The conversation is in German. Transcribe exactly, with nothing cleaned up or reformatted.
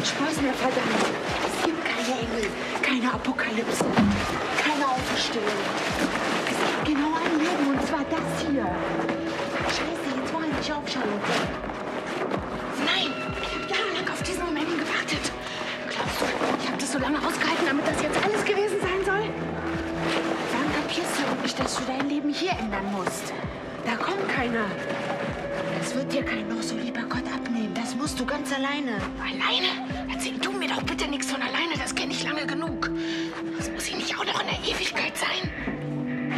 Schmeiß mir verdammt. Es gibt keine Engel, keine Apokalypse, keine Auferstehung. Es gibt genau ein Leben, und zwar das hier. Scheiße, jetzt wollen wir nicht auf, Charlotte. Nein, ich habe jahrelang auf diesen Moment gewartet. Glaubst du, ich habe das so lange ausgehalten, damit das jetzt alles gewesen sein soll? Wann kapierst du wirklich, dass du dein Leben hier ändern musst? Da kommt keiner. Das wird dir kein noch so lieber Gott abnehmen. Das musst du ganz alleine. Alleine? Erzähl du mir doch bitte nichts von alleine. Das kenne ich lange genug. Das muss ich nicht auch noch in der Ewigkeit sein.